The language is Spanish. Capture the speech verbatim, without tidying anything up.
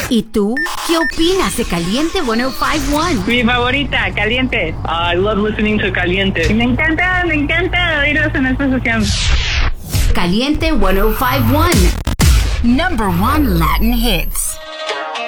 ¿Y tú? ¿Qué opinas de Caliente ciento cincuenta y uno? Mi favorita, Caliente. I love listening to Caliente. Me encanta, me encanta oírlos en esta sesión. Caliente ciento cincuenta y uno. Number one Latin hits.